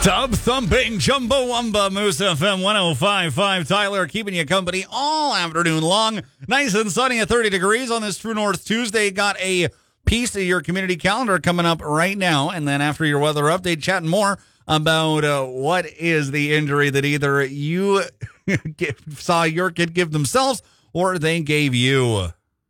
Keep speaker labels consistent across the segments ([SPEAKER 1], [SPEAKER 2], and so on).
[SPEAKER 1] Tub thumping Chumbawamba Moose FM 105.5. Tyler keeping you company all afternoon long. Nice and sunny at 30 degrees on this True North Tuesday. Got a piece of your community calendar coming up right now. And then after your weather update, chatting more about what is the injury that either you saw your kid give themselves or they gave you.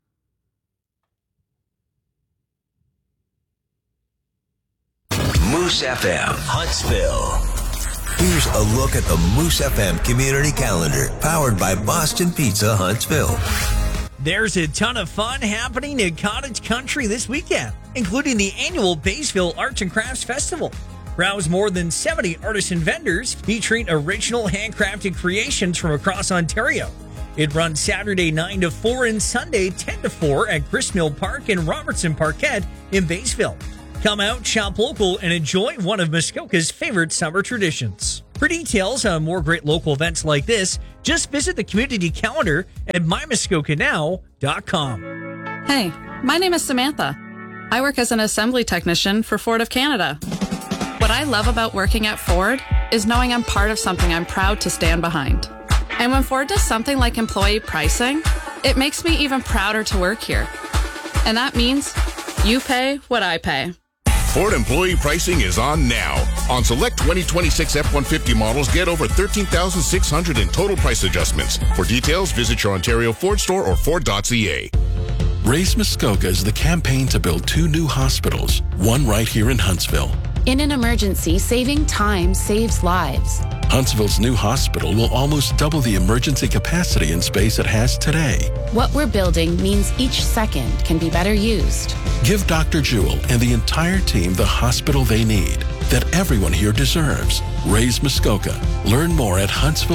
[SPEAKER 2] Moose FM, Huntsville. Here's a look at the Moose FM community calendar, powered by Boston Pizza, Huntsville.
[SPEAKER 3] There's a ton of fun happening in Cottage Country this weekend, including the annual Bayesville Arts and Crafts Festival. Browse more than 70 artisan vendors featuring original handcrafted creations from across Ontario. It runs Saturday 9 to 4 and Sunday 10 to 4 at Gristmill Park and Robertson Parkette in Bayesville. Come out, shop local, and enjoy one of Muskoka's favorite summer traditions. For details on more great local events like this, just visit the community calendar at mymuskokanow.com.
[SPEAKER 4] Hey, my name is Samantha. I work as an assembly technician for Ford of Canada. What I love about working at Ford is knowing I'm part of something I'm proud to stand behind. And when Ford does something like employee pricing, it makes me even prouder to work here. And that means you pay what I pay.
[SPEAKER 5] Ford employee pricing is on now. On select 2026 F-150 models, get over $13,600 in total price adjustments. For details, visit your Ontario Ford store or Ford.ca.
[SPEAKER 6] Raise Muskoka is the campaign to build 2 new hospitals, one right here in Huntsville.
[SPEAKER 7] In an emergency, saving time saves lives.
[SPEAKER 6] Huntsville's new hospital will almost double the emergency capacity and space it has today.
[SPEAKER 7] What we're building means each second can be better used.
[SPEAKER 6] Give Dr. Jewell and the entire team the hospital they need, that everyone here deserves. Raise Muskoka. Learn more at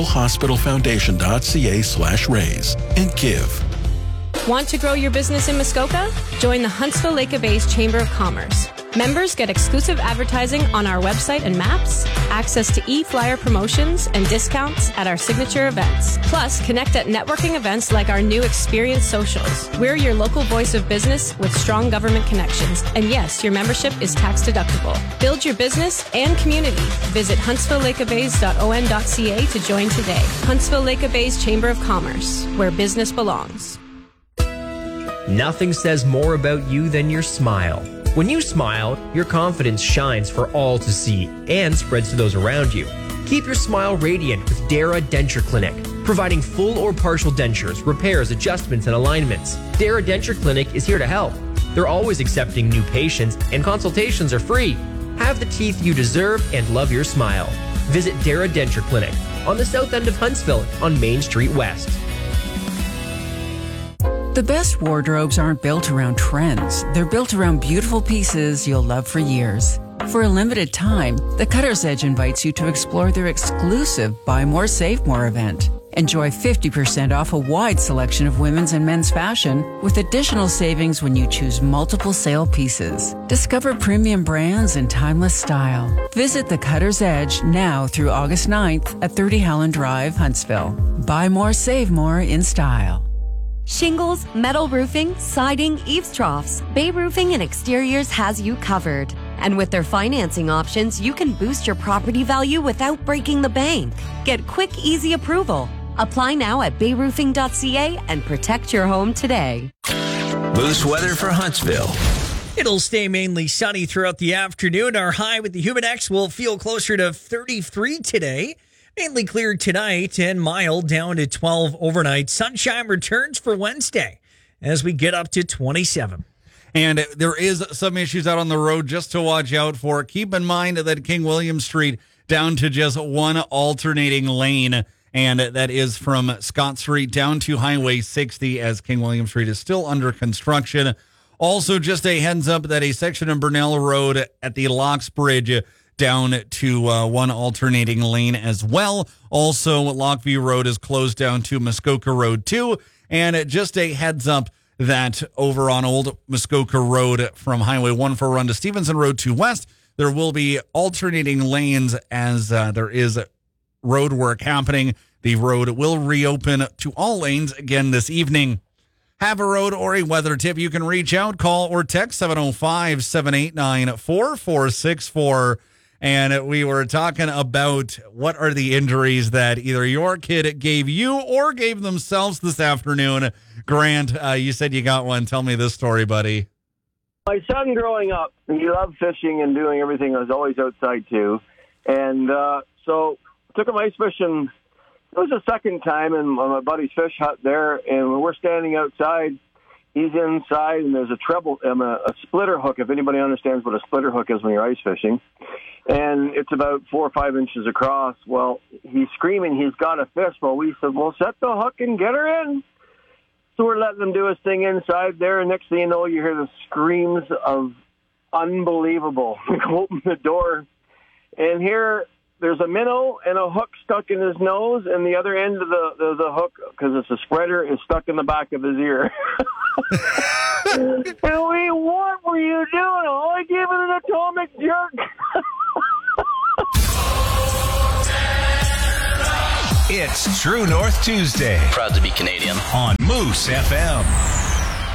[SPEAKER 6] huntsvillehospitalfoundation.ca/raise and give.
[SPEAKER 8] Want to grow your business in Muskoka? Join the Huntsville Lake of Bays Chamber of Commerce. Members get exclusive advertising on our website and maps, access to e-flyer promotions and discounts at our signature events. Plus, connect at networking events like our new Experience Socials. We're your local voice of business with strong government connections. And yes, your membership is tax deductible. Build your business and community. Visit huntsvillelakeofbays.on.ca to join today. Huntsville Lake of Bays Chamber of Commerce, where business belongs.
[SPEAKER 9] Nothing says more about you than your smile. When you smile, your confidence shines for all to see and spreads to those around you. Keep your smile radiant with Dara Denture Clinic, providing full or partial dentures, repairs, adjustments, and alignments. Dara Denture Clinic is here to help. They're always accepting new patients, and consultations are free. Have the teeth you deserve and love your smile. Visit Dara Denture Clinic on the south end of Huntsville on Main Street West.
[SPEAKER 10] The best wardrobes aren't built around trends. They're built around beautiful pieces you'll love for years. For a limited time, the Cutter's Edge invites you to explore their exclusive Buy More, Save More event. Enjoy 50% off a wide selection of women's and men's fashion with additional savings when you choose multiple sale pieces. Discover premium brands and timeless style. Visit the Cutter's Edge now through August 9th at 30 Helen Drive, Huntsville. Buy more, save more in style.
[SPEAKER 11] Shingles, metal roofing, siding, eaves troughs. Bay Roofing and Exteriors has you covered. And with their financing options, you can boost your property value without breaking the bank. Get quick, easy approval. Apply now at bayroofing.ca and protect your home today.
[SPEAKER 2] Moose weather for Huntsville.
[SPEAKER 3] It'll stay mainly sunny throughout the afternoon. Our high with the Humidex will feel closer to 33 today. Mainly clear tonight and mild down to 12 overnight. Sunshine returns for Wednesday as we get up to 27.
[SPEAKER 1] And there is some issues out on the road just to watch out for. Keep in mind that King William Street down to just one alternating lane, and that is from Scott Street down to Highway 60 as King William Street is still under construction. Also, just a heads up that a section of Burnell Road at the Locks Bridge down to one alternating lane as well. Also, Lockview Road is closed down to Muskoka Road 2. And just a heads up that over on Old Muskoka Road from Highway 14 run to Stevenson Road 2 West, there will be alternating lanes as there is road work happening. The road will reopen to all lanes again this evening. Have a road or a weather tip, you can reach out, call or text 705-789-4464. and we were talking about what are the injuries that either your kid gave you or gave themselves this afternoon. Grant, you said you got one. Tell me this story, buddy.
[SPEAKER 12] My son growing up, he loved fishing and doing everything. I was always outside too. And so took him ice fishing. It was the second time in my buddy's fish hut there, and when we're standing outside, he's inside, and there's a splitter hook, if anybody understands what a splitter hook is when you're ice fishing. And it's about 4 or 5 inches across. Well, he's screaming, he's got a fish. Well, we said, well, set the hook and get her in. So we're letting him do his thing inside there, and next thing you know, you hear the screams of unbelievable. We open the door, and here there's a minnow and a hook stuck in his nose, and the other end of the hook, because it's a spreader, is stuck in the back of his ear. And what were you doing? Oh, I gave it an atomic jerk.
[SPEAKER 2] It's True North Tuesday.
[SPEAKER 13] Proud to be Canadian.
[SPEAKER 2] On Moose FM.